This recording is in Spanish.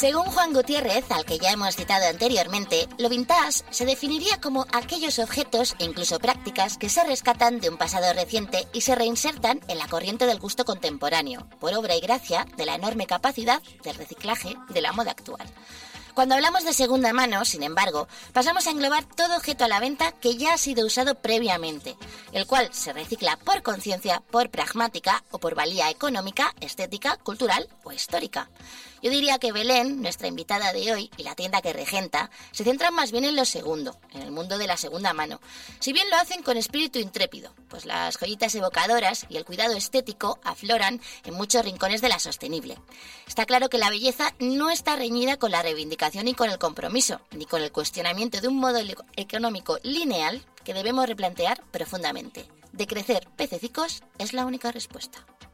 Según Juan Gutiérrez, al que ya hemos citado anteriormente, lo vintage se definiría como aquellos objetos e incluso prácticas que se rescatan de un pasado reciente y se reinsertan en la corriente del gusto contemporáneo, por obra y gracia de la enorme capacidad del reciclaje de la moda actual. Cuando hablamos de segunda mano, sin embargo, pasamos a englobar todo objeto a la venta que ya ha sido usado previamente, el cual se recicla por conciencia, por pragmática o por valía económica, estética, cultural o histórica. Yo diría que Belén, nuestra invitada de hoy, y la tienda que regenta, se centran más bien en lo segundo, en el mundo de la segunda mano. Si bien lo hacen con espíritu intrépido, pues las joyitas evocadoras y el cuidado estético afloran en muchos rincones de la sostenible. Está claro que la belleza no está reñida con la reivindicación ni con el compromiso, ni con el cuestionamiento de un modelo económico lineal que debemos replantear profundamente. Decrecer pececicos es la única respuesta.